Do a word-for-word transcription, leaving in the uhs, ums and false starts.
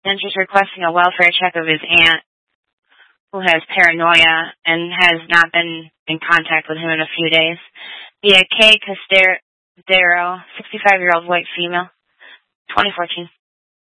and she's requesting a welfare check of his aunt, who has paranoia and has not been in contact with him in a few days. Via Kay Castero, sixty-five-year-old white female, twenty fourteen.